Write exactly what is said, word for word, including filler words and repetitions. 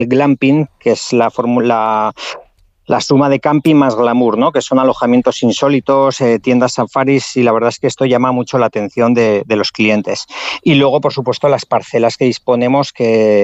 glamping, que es la fórmula, la suma de camping más glamour, ¿no? Que son alojamientos insólitos, eh, tiendas safaris, y la verdad es que esto llama mucho la atención de, de los clientes. Y luego, por supuesto, las parcelas que disponemos, que